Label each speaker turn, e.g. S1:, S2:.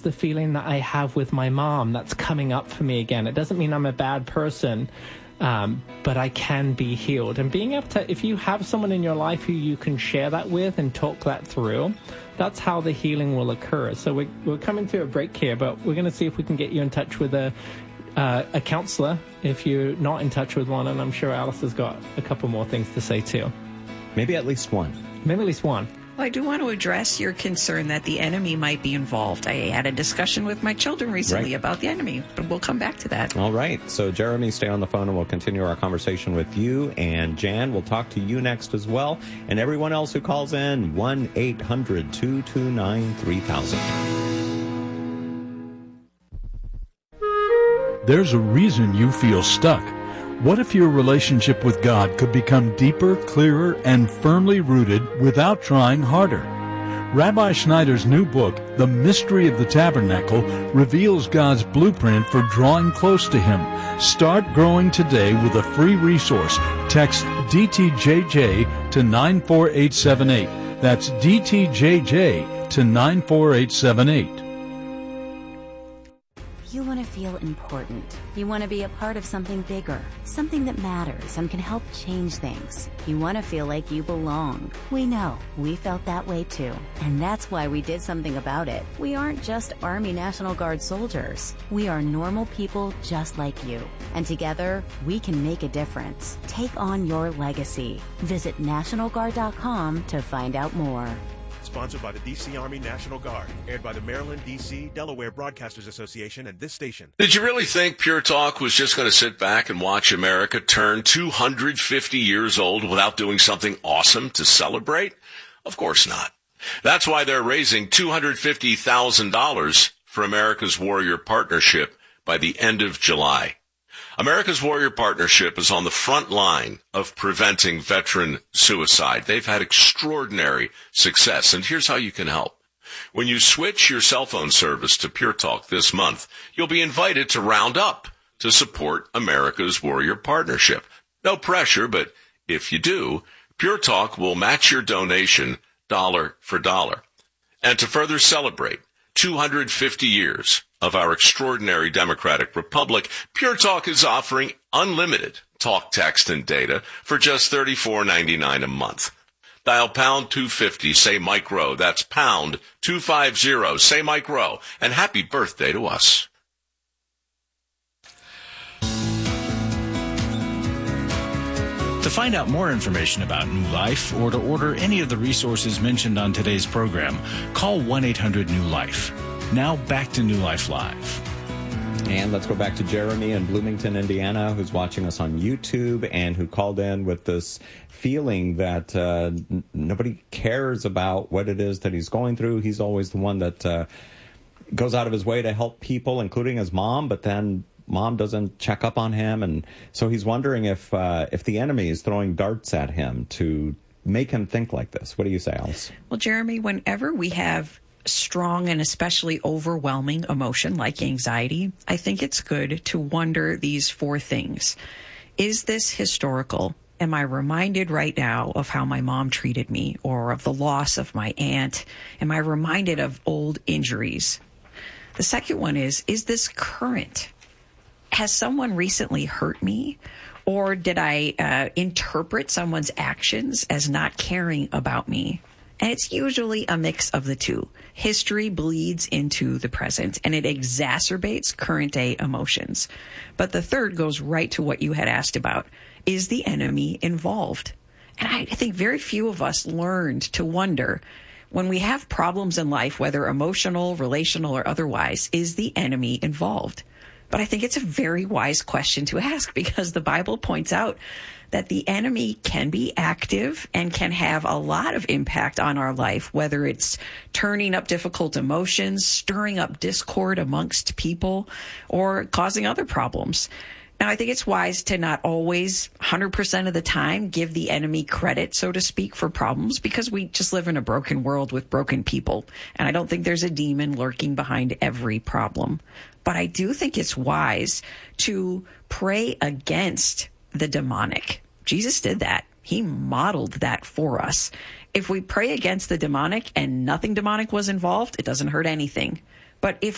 S1: the feeling that I have with my mom that's coming up for me again. It doesn't mean I'm a bad person, but I can be healed. And being able to, if you have someone in your life who you can share that with and talk that through, that's how the healing will occur. So we're coming to a break here, but we're going to see if we can get you in touch with a counselor if you're not in touch with one. And I'm sure Alice has got a couple more things to say too.
S2: Maybe at least one.
S1: Maybe at least one.
S3: Well, I do want to address your concern that the enemy might be involved. I had a discussion with my children recently about the enemy, but we'll come back to that.
S2: All right. So, Jeremy, stay on the phone and we'll continue our conversation with you. And Jan, we'll talk to you next as well. And everyone else who calls in, 1-800-229-3000.
S4: There's a reason you feel stuck. What if your relationship with God could become deeper, clearer, and firmly rooted without trying harder? Rabbi Schneider's new book, The Mystery of the Tabernacle, reveals God's blueprint for drawing close to Him. Start growing today with a free resource. Text DTJJ to 94878. That's DTJJ to 94878.
S5: You want to feel important. You want to be a part of something bigger, something that matters and can help change things. You want to feel like you belong. We know. We felt that way too. And that's why we did something about it. We aren't just Army National Guard soldiers. We are normal people just like you. And together, we can make a difference. Take on your legacy. Visit NationalGuard.com to find out more.
S6: Sponsored by the D.C. Army National Guard. Aired by the Maryland, D.C., Delaware Broadcasters Association and this station.
S7: Did you really think Pure Talk was just going to sit back and watch America turn 250 years old without doing something awesome to celebrate? Of course not. That's why they're raising $250,000 for America's Warrior Partnership by the end of July. America's Warrior Partnership is on the front line of preventing veteran suicide. They've had extraordinary success, and here's how you can help. When you switch your cell phone service to Pure Talk this month, you'll be invited to round up to support America's Warrior Partnership. No pressure, but if you do, Pure Talk will match your donation dollar for dollar. And to further celebrate 250 years of our extraordinary democratic republic, Pure Talk is offering unlimited talk, text, and data for just $34.99 a month. Dial pound 250, say Mike Rowe. That's pound 250, say Mike Rowe. And happy birthday to us.
S8: To find out more information about New Life or to order any of the resources mentioned on today's program, call 1-800-NEW-LIFE. Now back to New Life Live.
S2: And let's go back to Jeremy in Bloomington, Indiana, who's watching us on YouTube and who called in with this feeling that nobody cares about what it is that he's going through. He's always the one that goes out of his way to help people, including his mom, but then mom doesn't check up on him. And so he's wondering if the enemy is throwing darts at him to make him think like this. What do you say, Alice?
S3: Well, Jeremy, whenever we have strong and especially overwhelming emotion like anxiety, I think it's good to wonder these four things. Is this historical? Am I reminded right now of how my mom treated me or of the loss of my aunt? Am I reminded of old injuries? The second one is this current? Has someone recently hurt me? Or did I interpret someone's actions as not caring about me? And it's usually a mix of the two. History bleeds into the present, and it exacerbates current-day emotions. But the third goes right to what you had asked about. Is the enemy involved? And I think very few of us learned to wonder, when we have problems in life, whether emotional, relational, or otherwise, is the enemy involved? But I think it's a very wise question to ask, because the Bible points out that the enemy can be active and can have a lot of impact on our life, whether it's turning up difficult emotions, stirring up discord amongst people, or causing other problems. Now, I think it's wise to not always 100% of the time give the enemy credit, so to speak, for problems, because we just live in a broken world with broken people. And I don't think there's a demon lurking behind every problem. But I do think it's wise to pray against the demonic. Jesus did that. He modeled that for us. If we pray against the demonic and nothing demonic was involved, it doesn't hurt anything. But if